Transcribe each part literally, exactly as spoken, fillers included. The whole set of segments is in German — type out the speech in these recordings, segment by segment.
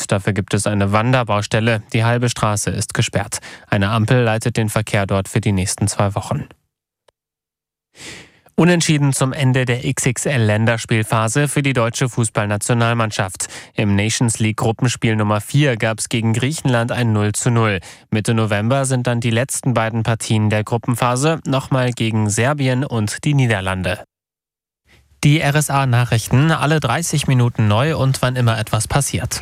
Dafür gibt es eine Wanderbaustelle. Die halbe Straße ist gesperrt. Eine Ampel leitet den Verkehr dort für die nächsten zwei Wochen. Unentschieden zum Ende der X X L-Länderspielphase für die deutsche Fußballnationalmannschaft. Im Nations League Gruppenspiel Nummer vier gab es gegen Griechenland ein null zu null. Mitte November sind dann die letzten beiden Partien der Gruppenphase, nochmal gegen Serbien und die Niederlande. Die R S A-Nachrichten, alle dreißig Minuten neu und wann immer etwas passiert.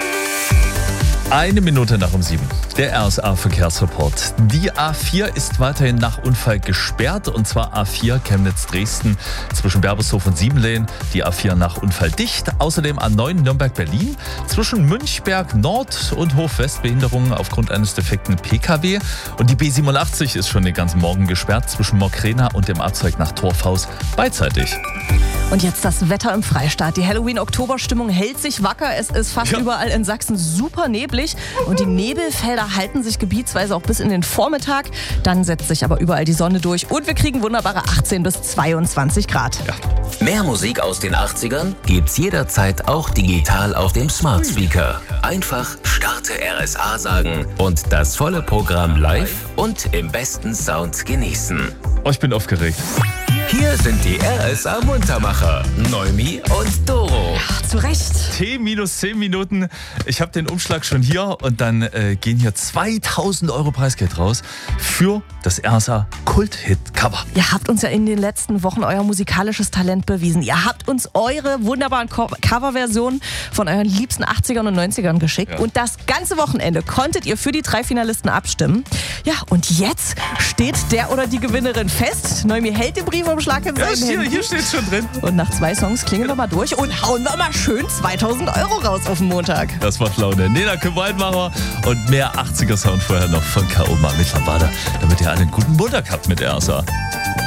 Eine Minute nach um sieben. Der R S A-Verkehrsreport. Die A vier ist weiterhin nach Unfall gesperrt, und zwar A vier Chemnitz-Dresden zwischen Berbershof und Siebenlehen. Die A vier nach Unfall dicht. Außerdem A neun Nürnberg-Berlin zwischen Münchberg Nord und Hof-West Behinderungen aufgrund eines defekten P K W. Und die B siebenundachtzig ist schon den ganzen Morgen gesperrt zwischen Mokrena und dem A-Zeug nach Torfhaus beidseitig. Und jetzt das Wetter im Freistaat. Die Halloween-Oktoberstimmung hält sich wacker. Es ist fast Ja. überall in Sachsen super neblig. Und die Nebelfelder halten sich gebietsweise auch bis in den Vormittag. Dann setzt sich aber überall die Sonne durch. Und wir kriegen wunderbare achtzehn bis zweiundzwanzig Grad. Ja. Mehr Musik aus den achtzigern gibt's jederzeit auch digital auf dem Smart Speaker. Einfach Starte R S A sagen und das volle Programm live und im besten Sound genießen. Oh, ich bin aufgeregt. Hier sind die R S A-Muntermacher, Noemi und Doro. Ach, zu Recht. T minus zehn Minuten. Ich habe den Umschlag schon hier und dann äh, gehen hier zweitausend Euro Preisgeld raus für das R S A Kult-Hit-Cover. Ihr habt uns ja in den letzten Wochen euer musikalisches Talent bewiesen. Ihr habt uns eure wunderbaren Co- Coverversionen von euren liebsten achtzigern und neunzigern geschickt. Ja. Und das ganze Wochenende konntet ihr für die drei Finalisten abstimmen. Ja, und jetzt steht der oder die Gewinnerin fest. Noemi hält den Briefumschlag in Ja, seinen hier, Händen. hier steht schon drin. Und nach zwei Songs klingen wir mal durch und hauen wir mal schön zweitausend Euro raus auf den Montag. Das macht Laune. Nena Kewaldmacher und mehr achtziger Sound vorher noch von K O Mittlerweile, damit ihr einen guten Montag habt mit R S A.